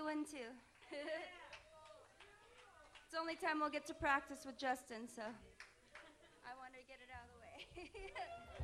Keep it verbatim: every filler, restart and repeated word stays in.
one too. It's the only time we'll get to practice with Justin, so I wanted to get it out of the way.